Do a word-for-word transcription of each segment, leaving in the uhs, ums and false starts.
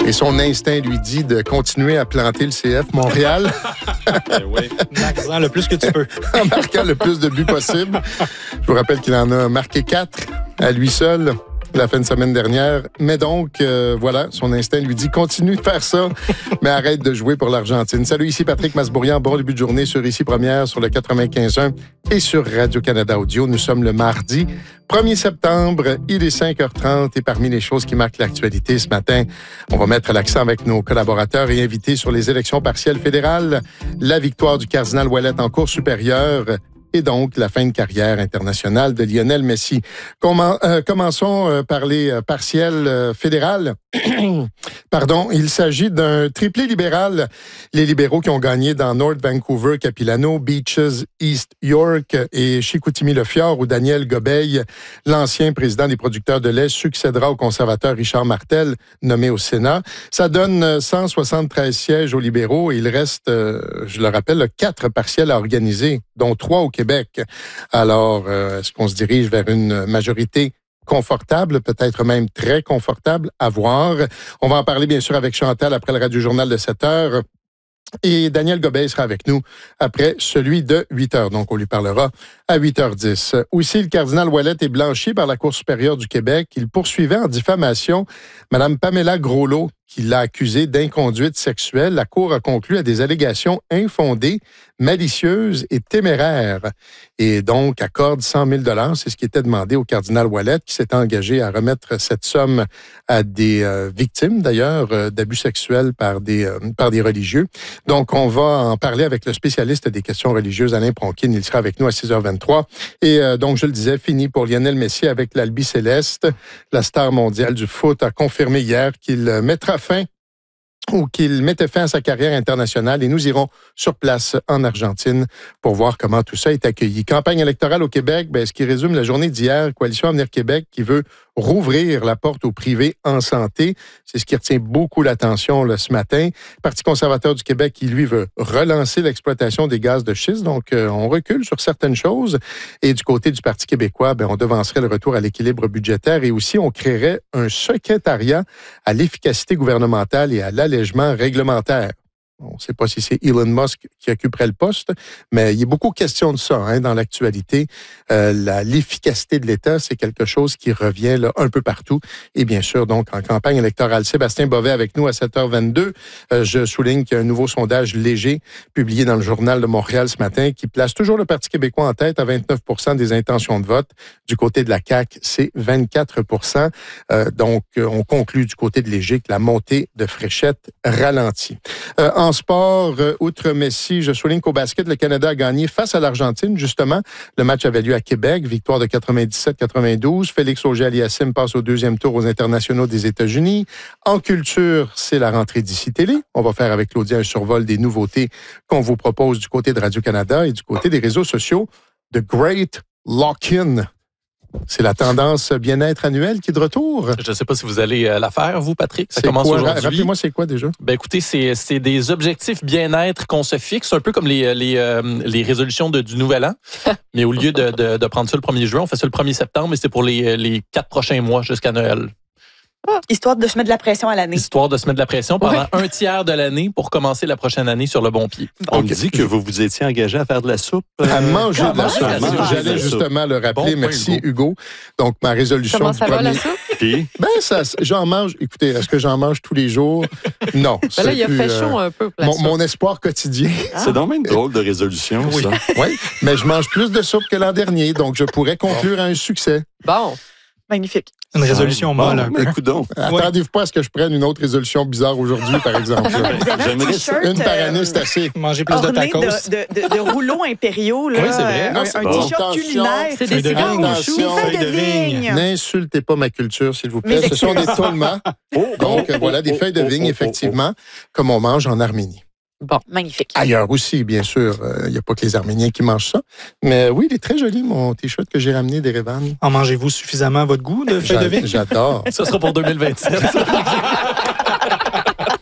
Et son instinct lui dit de continuer à planter le C F Montréal. Ben oui, marquant le plus que tu peux. En marquant le plus de buts possible. Je vous rappelle qu'il en a marqué quatre à lui seul la fin de semaine dernière. Mais donc, euh, voilà, son instinct lui dit continue de faire ça, mais arrête de jouer pour l'Argentine. Salut, ici Patrick Masbourian. Bon début de journée sur Ici Première, sur le quatre-vingt-quinze un et sur Radio-Canada Audio. Nous sommes le mardi premier septembre. Il est cinq heures trente et parmi les choses qui marquent l'actualité ce matin, on va mettre l'accent avec nos collaborateurs et invités sur les élections partielles fédérales, la victoire du cardinal Ouellet en cour supérieure et donc la fin de carrière internationale de Lionel Messi. Comment, euh, commençons euh, par les euh, partielles euh, fédérales. Pardon, il s'agit d'un triplé libéral. Les libéraux qui ont gagné dans North Vancouver, Capilano, Beaches, East York et Chicoutimi-Le-Fjord, où Daniel Gobeil, l'ancien président des producteurs de lait, succédera au conservateur Richard Martel, nommé au Sénat. Ça donne cent soixante-treize sièges aux libéraux et il reste, euh, je le rappelle, quatre partiels à organiser, dont trois au Québec. Alors, euh, est-ce qu'on se dirige vers une majorité confortable, peut-être même très confortable à voir? On va en parler bien sûr avec Chantal après le Radio-Journal de sept heures. Et Daniel Gobeil sera avec nous après celui de huit heures. Donc, on lui parlera à huit heures dix. Aussi, le cardinal Ouellet est blanchi par la Cour supérieure du Québec. Il poursuivait en diffamation Mme Pamela Groslot, qui l'a accusé d'inconduite sexuelle. La Cour a conclu à des allégations infondées, malicieuses et téméraires. Et donc, accorde cent mille dollars. C'est ce qui était demandé au cardinal Ouellet, qui s'est engagé à remettre cette somme à des euh, victimes, d'ailleurs, euh, d'abus sexuels par des, euh, par des religieux. Donc, on va en parler avec le spécialiste des questions religieuses, Alain Pronkin. Il sera avec nous à six heures vingt-trois. Et euh, donc, je le disais, fini pour Lionel Messi avec l'Albi Céleste. La star mondiale du foot a confirmé hier qu'il mettra fin ou qu'il mettait fin à sa carrière internationale et nous irons sur place en Argentine pour voir comment tout ça est accueilli. Campagne électorale au Québec, ben, ce qui résume la journée d'hier, Coalition Avenir Québec qui veut rouvrir la porte au privé en santé. C'est ce qui retient beaucoup l'attention là, ce matin. Parti conservateur du Québec qui, lui, veut relancer l'exploitation des gaz de schiste. Donc, euh, on recule sur certaines choses. Et du côté du Parti québécois, ben, on devancerait le retour à l'équilibre budgétaire et aussi on créerait un secrétariat à l'efficacité gouvernementale et à l'allègement réglementaire. On ne sait pas si c'est Elon Musk qui occuperait le poste, mais il y a beaucoup de questions de ça hein, dans l'actualité. Euh, la, l'efficacité de l'État, c'est quelque chose qui revient là, un peu partout. Et bien sûr, donc, en campagne électorale. Sébastien Bovet avec nous à sept heures vingt-deux. Euh, je souligne qu'il y a un nouveau sondage léger publié dans le Journal de Montréal ce matin qui place toujours le Parti québécois en tête à vingt-neuf pour cent des intentions de vote. Du côté de la C A Q, c'est vingt-quatre pour cent. Euh, donc, on conclut du côté de Léger que la montée de Fréchette ralentit. Euh, en sport, euh, outre Messi, je souligne qu'au basket, le Canada a gagné face à l'Argentine, justement. Le match avait lieu à Québec, victoire de quatre-vingt-dix-sept à quatre-vingt-douze. Félix Auger-Aliassime passe au deuxième tour aux internationaux des États-Unis. En culture, c'est la rentrée d'ici télé. On va faire avec Claudia un survol des nouveautés qu'on vous propose du côté de Radio-Canada et du côté des réseaux sociaux. The Great Lock-in. C'est la tendance bien-être annuelle qui est de retour. Je ne sais pas si vous allez la faire, vous, Patrick. Ça c'est commence quoi? aujourd'hui. Rappelez-moi, c'est quoi déjà? Ben écoutez, c'est, c'est des objectifs bien-être qu'on se fixe, un peu comme les, les, euh, les résolutions de, du Nouvel An. Mais au lieu de, de, de prendre ça le premier juin, on fait ça le premier septembre, et c'est pour les, les quatre prochains mois jusqu'à Noël. Histoire de se mettre de la pression à l'année. Histoire de se mettre de la pression pendant ouais. un tiers de l'année pour commencer la prochaine année sur le bon pied. On okay. dit que vous vous étiez engagé à faire de la soupe. Euh, à manger de la soupe. J'allais la justement soupe. le rappeler. Bon Merci, point, Hugo. Donc, ma résolution Comment du ça premier... va, la soupe? Puis? Ben, ça, j'en mange... Écoutez, est-ce que j'en mange tous les jours? Non. Ben là, il a plus, fait chaud euh, un peu. Pour la mon, soupe. mon espoir quotidien. Ah. C'est donc même une drôle de résolution, oui. ça. Oui, mais je mange plus de soupe que l'an dernier, donc je pourrais conclure à un succès. Bon. Magnifique. Une résolution bon, molle un peu. Écoute donc. Attendez-vous pas à ce que je prenne une autre résolution bizarre aujourd'hui, par exemple. Vous avez un t-shirt, une par année, c'est assez. Manger plus de orné tacos. de, de, de, de rouleaux impériaux. Là, oui, c'est vrai. Un, c'est un bon. t-shirt Attention. culinaire. C'est des de cigares vigne. au chou. Des feuilles de de vigne. vigne. N'insultez pas ma culture, s'il vous plaît. Mes Ce sont des tolmas. Oh, Donc, oh, voilà, oh, des oh, feuilles de oh, vigne, oh, effectivement, comme on mange en Arménie. Bon. Magnifique. Ailleurs aussi, bien sûr. Il n'y a pas que les Arméniens qui mangent ça. Mais oui, il est très joli, mon T-shirt que j'ai ramené d'Erevan. En mangez-vous suffisamment à votre goût de feuilles de vigne? J'adore. Ça sera pour deux mille vingt-sept.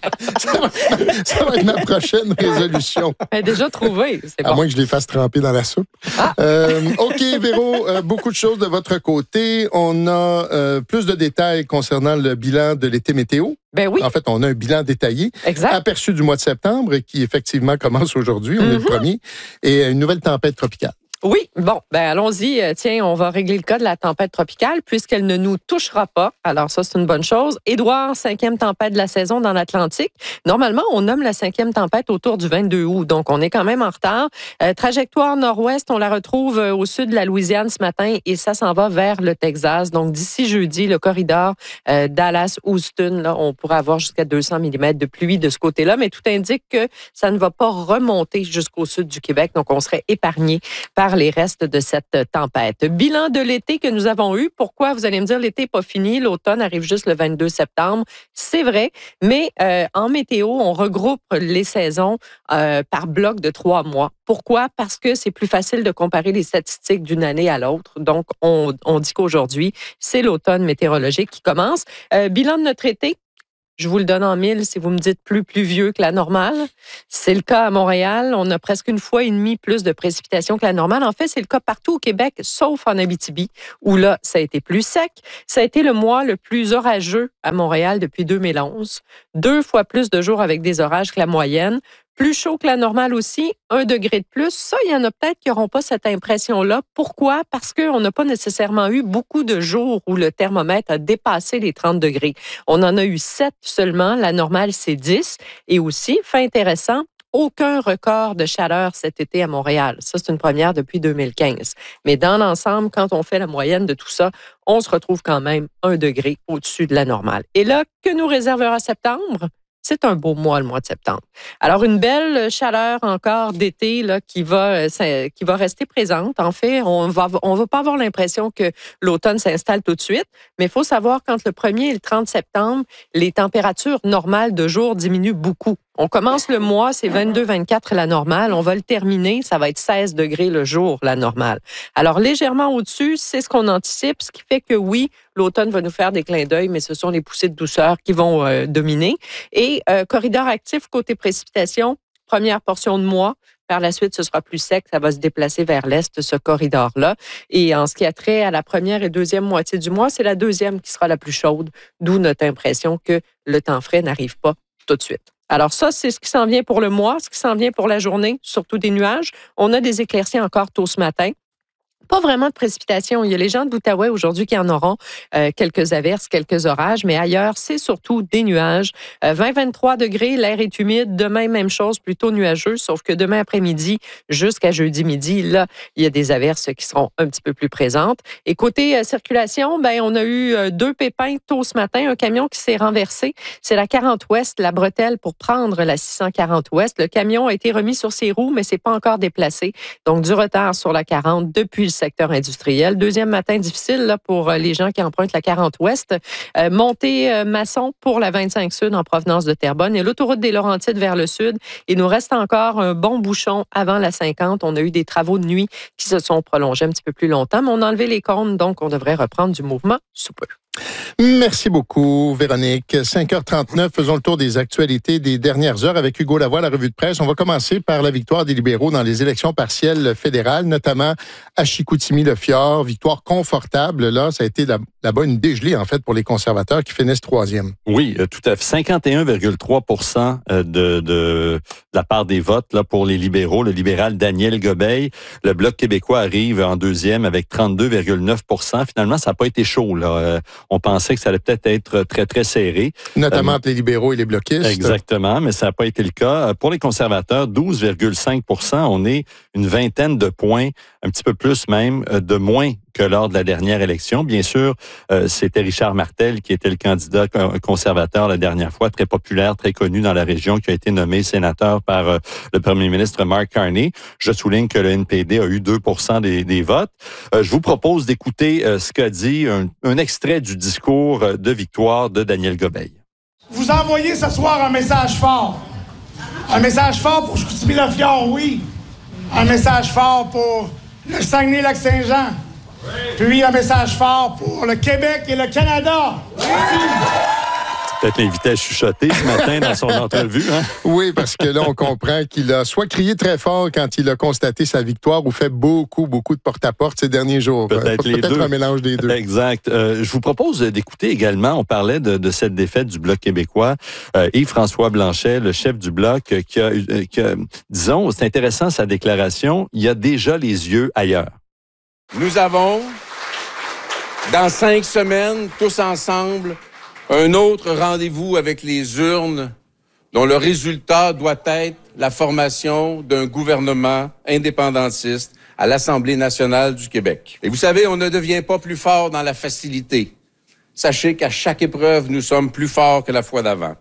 Ça va, ça va être ma prochaine résolution. Elle est déjà trouvée, c'est À bon. moins que je les fasse tremper dans la soupe. Ah. Euh, OK, Véro, euh, beaucoup de choses de votre côté. On a euh, plus de détails concernant le bilan de l'été météo. Ben oui, En fait, on a un bilan détaillé, exact. aperçu du mois de septembre, qui effectivement commence aujourd'hui, on est le Mhm. premier, et une nouvelle tempête tropicale. Oui, bon, ben allons-y. Euh, Tiens, on va régler le cas de la tempête tropicale puisqu'elle ne nous touchera pas. Alors ça, c'est une bonne chose. Édouard, cinquième tempête de la saison dans l'Atlantique. Normalement, on nomme la cinquième tempête autour du vingt-deux août, donc on est quand même en retard. Euh, trajectoire nord-ouest, on la retrouve euh, au sud de la Louisiane ce matin et ça s'en va vers le Texas. Donc d'ici jeudi, le corridor euh, Dallas-Houston, là, on pourrait avoir jusqu'à deux cents millimètres de pluie de ce côté-là, mais tout indique que ça ne va pas remonter jusqu'au sud du Québec, donc on serait épargné par les restes de cette tempête. Bilan de l'été que nous avons eu. Pourquoi? Vous allez me dire, l'été n'est pas fini. L'automne arrive juste le vingt-deux septembre. C'est vrai, mais euh, en météo, on regroupe les saisons euh, par bloc de trois mois. Pourquoi? Parce que c'est plus facile de comparer les statistiques d'une année à l'autre. Donc, on, on dit qu'aujourd'hui, c'est l'automne météorologique qui commence. Euh, bilan de notre été. Je vous le donne en mille si vous me dites plus pluvieux que la normale. C'est le cas à Montréal. On a presque une fois et demie plus de précipitations que la normale. En fait, c'est le cas partout au Québec, sauf en Abitibi, où là, ça a été plus sec. Ça a été le mois le plus orageux à Montréal depuis deux mille onze. Deux fois plus de jours avec des orages que la moyenne. Plus chaud que la normale aussi, un degré de plus. Ça, il y en a peut-être qui n'auront pas cette impression-là. Pourquoi? Parce qu'on n'a pas nécessairement eu beaucoup de jours où le thermomètre a dépassé les trente degrés. On en a eu sept seulement. La normale, c'est dix. Et aussi, fait intéressant, aucun record de chaleur cet été à Montréal. Ça, c'est une première depuis deux mille quinze. Mais dans l'ensemble, quand on fait la moyenne de tout ça, on se retrouve quand même un degré au-dessus de la normale. Et là, que nous réservera septembre? C'est un beau mois, le mois de septembre. Alors, une belle chaleur encore d'été là, qui, va, ça, qui va rester présente. En fait, on va, on va pas avoir l'impression que l'automne s'installe tout de suite, mais il faut savoir qu'entre le premier et le trente septembre, les températures normales de jour diminuent beaucoup. On commence le mois, c'est vingt-deux vingt-quatre la normale. On va le terminer, ça va être seize degrés le jour, la normale. Alors, légèrement au-dessus, c'est ce qu'on anticipe, ce qui fait que oui, l'automne va nous faire des clins d'œil, mais ce sont les poussées de douceur qui vont euh, dominer. Et euh, corridor actif côté précipitation, première portion de mois. Par la suite, ce sera plus sec, ça va se déplacer vers l'est, ce corridor-là. Et en ce qui a trait à la première et deuxième moitié du mois, c'est la deuxième qui sera la plus chaude, d'où notre impression que le temps frais n'arrive pas tout de suite. Alors ça, c'est ce qui s'en vient pour le mois, ce qui s'en vient pour la journée, surtout des nuages. On a des éclaircies encore tôt ce matin. Pas vraiment de précipitations. Il y a les gens de l'Outaouais aujourd'hui qui en auront euh, quelques averses, quelques orages, mais ailleurs, c'est surtout des nuages. Euh, vingt à vingt-trois degrés, l'air est humide. Demain, même chose, plutôt nuageux, sauf que demain après-midi jusqu'à jeudi midi, là, il y a des averses qui seront un petit peu plus présentes. Et côté euh, circulation, ben, on a eu euh, deux pépins tôt ce matin, un camion qui s'est renversé. C'est la quarante ouest, la bretelle pour prendre la six cent quarante ouest. Le camion a été remis sur ses roues, mais c'est pas encore déplacé. Donc, du retard sur la quarante depuis le secteur industriel. Deuxième matin difficile là, pour les gens qui empruntent la quarante ouest. Euh, montée euh, Masson pour la vingt-cinq sud en provenance de Terrebonne et l'autoroute des Laurentides vers le sud. Il nous reste encore un bon bouchon avant la cinquante. On a eu des travaux de nuit qui se sont prolongés un petit peu plus longtemps, mais on a enlevé les cônes, donc on devrait reprendre du mouvement sous peu. Merci beaucoup, Véronique. cinq heures trente-neuf, faisons le tour des actualités des dernières heures avec Hugo Lavoie, la revue de presse. On va commencer par la victoire des libéraux dans les élections partielles fédérales, notamment à Chicoutimi-le-Fjord. Victoire confortable, là. Ça a été là- là-bas une dégelée, en fait, pour les conservateurs qui finissent troisième. Oui, euh, tout à fait. cinquante et un virgule trois pour cent de, de, de la part des votes là, pour les libéraux. Le libéral Daniel Gobeil. Le Bloc québécois arrive en deuxième avec trente-deux virgule neuf pour cent. Finalement, ça n'a pas été chaud, là. Euh, on pensait que ça allait peut-être être très, très serré. Notamment Euh, entre les libéraux et les bloquistes. Exactement, mais ça n'a pas été le cas. Pour les conservateurs, douze virgule cinq pour cent. On est une vingtaine de points, un petit peu plus même, de moins que lors de la dernière élection. Bien sûr, euh, c'était Richard Martel qui était le candidat conservateur la dernière fois, très populaire, très connu dans la région, qui a été nommé sénateur par euh, le premier ministre Mark Carney. Je souligne que le N P D a eu deux pour cent des, des votes. Euh, je vous propose d'écouter euh, ce qu'a dit un, un extrait du discours de victoire de Daniel Gobeil. Vous envoyez ce soir un message fort. Un message fort pour Chicoutimi-le-Fjord, oui. Un message fort pour le Saguenay-Lac-Saint-Jean. Puis un message fort pour le Québec et le Canada. Peut-être l'invité à chuchoter ce matin dans son entrevue. Hein? Oui, parce que là, on comprend qu'il a soit crié très fort quand il a constaté sa victoire ou fait beaucoup, beaucoup de porte-à-porte ces derniers jours. Peut-être les Peut-être deux. un mélange des deux. Exact. Euh, je vous propose d'écouter également, on parlait de, de cette défaite du Bloc québécois, euh, Yves-François Blanchet, le chef du Bloc, euh, qui, a, euh, qui a, disons, c'est intéressant sa déclaration, il a déjà les yeux ailleurs. Nous avons, dans cinq semaines, tous ensemble, un autre rendez-vous avec les urnes dont le résultat doit être la formation d'un gouvernement indépendantiste à l'Assemblée nationale du Québec. Et vous savez, on ne devient pas plus fort dans la facilité. Sachez qu'à chaque épreuve, nous sommes plus forts que la fois d'avant.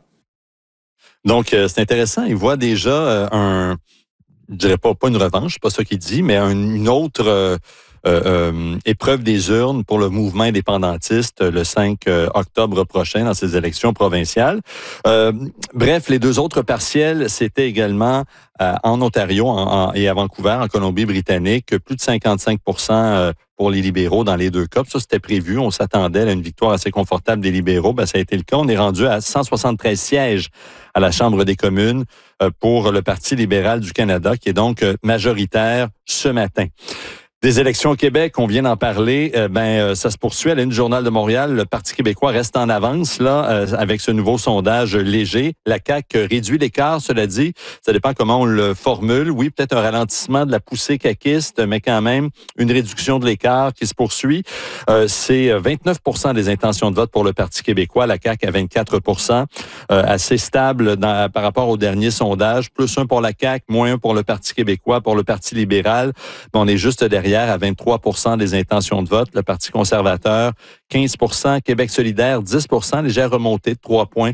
Donc, euh, c'est intéressant. Il voit déjà euh, un, je dirais pas, pas une revanche, c'est pas ça qu'il dit, mais un, une autre... Euh, Euh, euh, épreuve des urnes pour le mouvement indépendantiste le cinq octobre prochain dans ces élections provinciales. Euh, bref, les deux autres partiels, c'était également euh, en Ontario en, en, et à Vancouver, en Colombie-Britannique, plus de cinquante-cinq pour cent pour les libéraux dans les deux cas. Ça, c'était prévu. On s'attendait à une victoire assez confortable des libéraux. Ben, ça a été le cas. On est rendu à cent soixante-treize sièges à la Chambre des communes euh, pour le Parti libéral du Canada, qui est donc euh, majoritaire ce matin. Des élections au Québec, on vient d'en parler, euh, ben euh, ça se poursuit à la Une du Journal de Montréal. Le Parti québécois reste en avance là euh, avec ce nouveau sondage léger. La C A Q réduit l'écart, cela dit. Ça dépend comment on le formule. Oui, peut-être un ralentissement de la poussée caquiste, mais quand même une réduction de l'écart qui se poursuit. Euh, c'est vingt-neuf pour cent des intentions de vote pour le Parti québécois, la C A Q à vingt-quatre pour cent. Euh, assez stable dans, par rapport au dernier sondage. Plus un pour la C A Q, moins un pour le Parti québécois, pour le Parti libéral. Mais on est juste derrière à vingt-trois pour cent des intentions de vote. Le Parti conservateur, quinze pour cent. Québec solidaire, dix pour cent. Légère remontée de trois points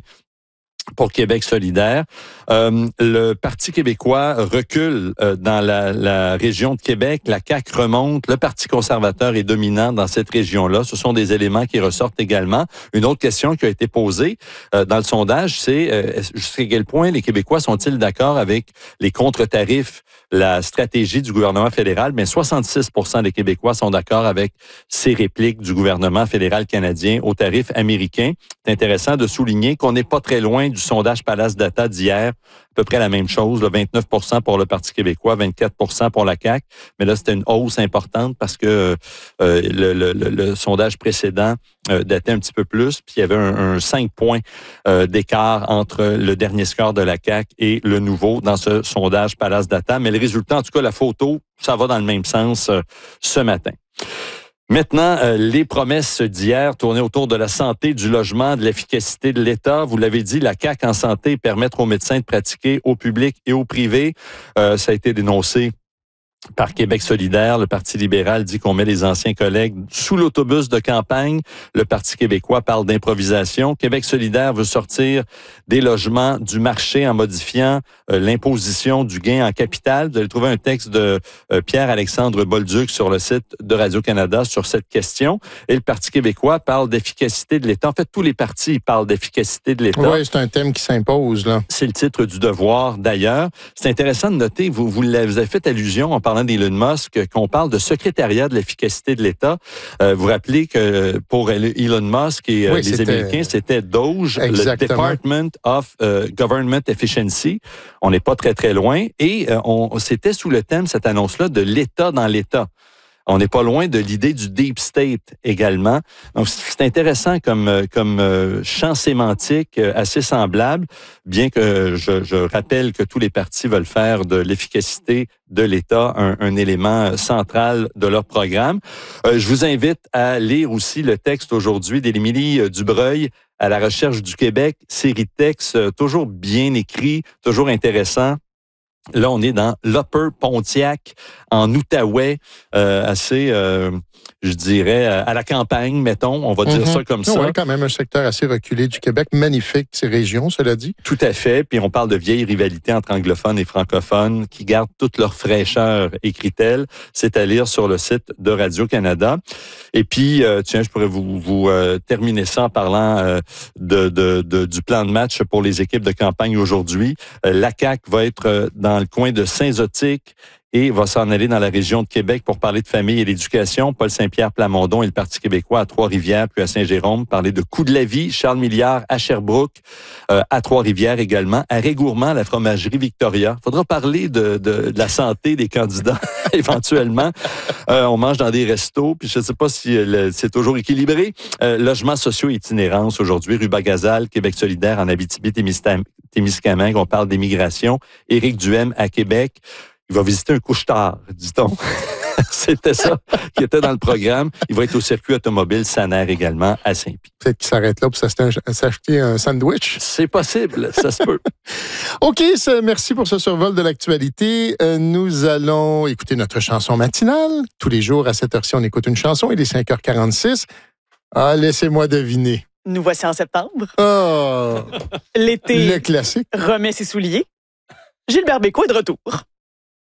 pour Québec solidaire. Euh, le Parti québécois recule euh, dans la, la région de Québec. La C A Q remonte. Le Parti conservateur est dominant dans cette région-là. Ce sont des éléments qui ressortent également. Une autre question qui a été posée euh, dans le sondage, c'est euh, jusqu'à quel point les Québécois sont-ils d'accord avec les contre-tarifs, la stratégie du gouvernement fédéral? Mais soixante-six pour cent des Québécois sont d'accord avec ces répliques du gouvernement fédéral canadien aux tarifs américains. C'est intéressant de souligner qu'on n'est pas très loin du sondage Palace Data d'hier, à peu près la même chose, là, vingt-neuf pour cent pour le Parti québécois, vingt-quatre pour cent pour la C A Q, mais là, c'était une hausse importante parce que euh, le, le, le, le sondage précédent euh, datait un petit peu plus, puis il y avait un, un cinq points euh, d'écart entre le dernier score de la C A Q et le nouveau dans ce sondage Palace Data, mais le résultat, en tout cas, la photo, ça va dans le même sens euh, ce matin. Maintenant, euh, les promesses d'hier tournées autour de la santé, du logement, de l'efficacité de l'État. Vous l'avez dit, la C A Q en santé, permettre aux médecins de pratiquer au public et au privé. Euh, ça a été dénoncé par Québec solidaire. Le Parti libéral dit qu'on met les anciens collègues sous l'autobus de campagne. Le Parti québécois parle d'improvisation. Québec solidaire veut sortir des logements du marché en modifiant euh, l'imposition du gain en capital. Vous allez trouver un texte de euh, Pierre-Alexandre Bolduc sur le site de Radio-Canada sur cette question. Et le Parti québécois parle d'efficacité de l'État. En fait, tous les partis parlent d'efficacité de l'État. Oui, c'est un thème qui s'impose, là. C'est le titre du Devoir, d'ailleurs. C'est intéressant de noter, vous, vous, vous avez fait allusion en parlant d'Elon Musk, qu'on parle de secrétariat de l'efficacité de l'État. Euh, vous rappelez que pour Elon Musk et euh, oui, les c'était... Américains, c'était DOGE, Exactement. le Department of uh, Government Efficiency. On n'est pas très, très loin. Et euh, on, c'était sous le thème, cette annonce-là, de l'État dans l'État. On n'est pas loin de l'idée du deep state également. Donc, c'est intéressant comme, comme euh, champ sémantique euh, assez semblable, bien que je, je rappelle que tous les partis veulent faire de l'efficacité de l'État un, un élément central de leur programme. Euh, je vous invite à lire aussi le texte aujourd'hui d'Émilie Dubreuil, À la recherche du Québec, série de textes euh, toujours bien écrits, toujours intéressants. Là, on est dans l'Upper Pontiac, en Outaouais, euh, assez, euh, je dirais, à la campagne, mettons, on va dire mm-hmm. ça comme ça. Oui, quand même un secteur assez reculé du Québec, magnifique, ces régions, cela dit. Tout à fait, puis on parle de vieilles rivalités entre anglophones et francophones qui gardent toute leur fraîcheur, écrit-elle. C'est à lire sur le site de Radio-Canada. Et puis, euh, tiens, je pourrais vous, vous euh, terminer ça en parlant euh, de, de, de, du plan de match pour les équipes de campagne aujourd'hui. Euh, la C A Q va être euh, dans le coin de Saint-Zotique et va s'en aller dans la région de Québec pour parler de famille et d'éducation. Paul Saint-Pierre Plamondon et le Parti québécois à Trois-Rivières, puis à Saint-Jérôme, parler de coût de la vie. Charles Milliard à Sherbrooke, euh, à Trois-Rivières également. À Régourmand, la fromagerie Victoria. Il faudra parler de, de, de la santé des candidats éventuellement. Euh, on mange dans des restos, puis je ne sais pas si le, c'est toujours équilibré. Euh, logements sociaux et itinérance aujourd'hui, rue Bagazal, Québec solidaire en Abitibi-Témiscamingue. On parle d'immigration. Éric Duhem à Québec. Il va visiter un couche-tard, dit-on. C'était ça qui était dans le programme. Il va être au circuit automobile Sanair également à Saint-Pie. Peut-être qu'il s'arrête là pour s'acheter un sandwich. C'est possible, ça se peut. OK, merci pour ce survol de l'actualité. Euh, nous allons écouter notre chanson matinale. Tous les jours, à cette heure-ci, on écoute une chanson. Il est cinq heures quarante-six. Ah, laissez-moi deviner. Nous voici en septembre. Oh! L'été Le classique. remet ses souliers. Gilbert Bécaud est de retour.